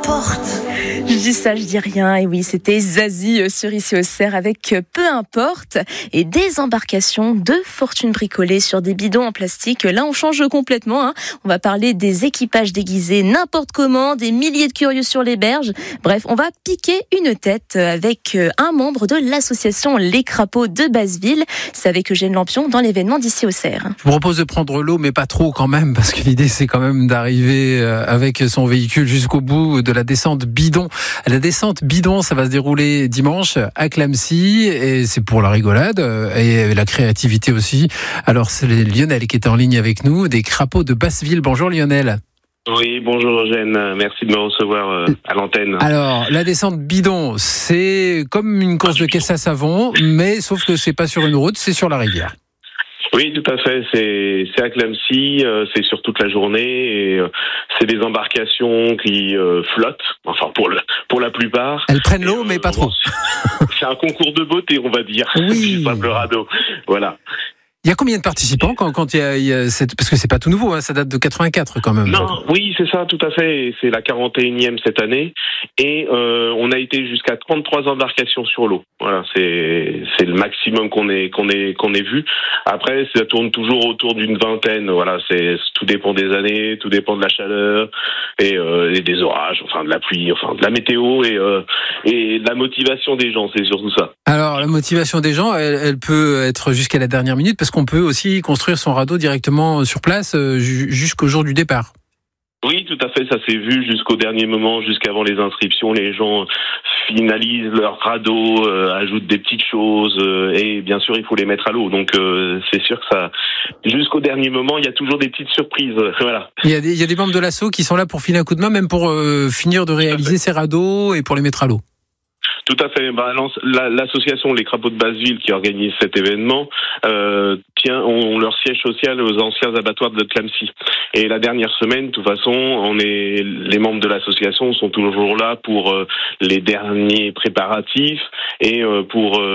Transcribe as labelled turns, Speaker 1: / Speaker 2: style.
Speaker 1: importe.
Speaker 2: Je dis ça, je dis rien. Et oui, c'était Zazie sur Issy-aux-Serres avec Peu importe. Et des embarcations de fortune bricolées sur des bidons en plastique. Là, on change complètement. On va parler des équipages déguisés n'importe comment, des milliers de curieux sur les berges. Bref, on va piquer une tête avec un membre de l'association Les Crapauds de Basseville. C'est avec Eugène Lampion dans l'événement d'Issy-aux-Serres.
Speaker 3: Je vous propose de prendre l'eau, mais pas trop quand même, parce que l'idée c'est quand même d'arriver avec son véhicule jusqu'au bout de la descente bidon. La descente bidon, ça va se dérouler dimanche à Clamecy, et c'est pour la rigolade et la créativité aussi. Alors c'est Lionel qui est en ligne avec nous, des Crapauds de Basseville. Bonjour Lionel.
Speaker 4: Oui, bonjour Eugène, merci de me recevoir à l'antenne.
Speaker 3: Alors, la descente bidon, c'est comme une course de caisse à savon, mais sauf que c'est pas sur une route, c'est sur la rivière.
Speaker 4: Oui, tout à fait, c'est à Clamecy, c'est sur toute la journée, et c'est des embarcations qui flottent, enfin pour la plupart.
Speaker 3: Elles prennent l'eau, mais pas trop.
Speaker 4: C'est un concours de beauté, on va dire,
Speaker 3: oui.
Speaker 4: Du simple radeau, voilà.
Speaker 3: Il y a combien de participants quand il y a cette... Parce que c'est pas tout nouveau, ça date de 84 quand même.
Speaker 4: Non, oui, c'est ça, tout à fait. C'est la 41e cette année. Et on a été jusqu'à 33 embarcations sur l'eau. Voilà, c'est le maximum qu'on ait vu. Après, ça tourne toujours autour d'une vingtaine. Voilà, tout dépend des années, tout dépend de la chaleur et des orages, enfin de la pluie, enfin de la météo et de la motivation des gens, c'est surtout ça.
Speaker 3: Alors, la motivation des gens, elle peut être jusqu'à la dernière minute, parce qu'on peut aussi construire son radeau directement sur place jusqu'au jour du départ.
Speaker 4: Oui, tout à fait, ça s'est vu jusqu'au dernier moment, jusqu'avant les inscriptions. Les gens finalisent leur radeau, ajoutent des petites choses et bien sûr, il faut les mettre à l'eau. Donc, c'est sûr que ça, jusqu'au dernier moment, il y a toujours des petites surprises. Voilà.
Speaker 3: Il y a des membres de l'asso qui sont là pour filer un coup de main, même pour finir de réaliser ces radeaux et pour les mettre à l'eau.
Speaker 4: Tout à fait. L'association Les Crapauds de Basseville qui organise cet événement ont leur siège social aux anciens abattoirs de Clamecy. Et la dernière semaine, de toute façon, les membres de l'association sont toujours là pour les derniers préparatifs et pour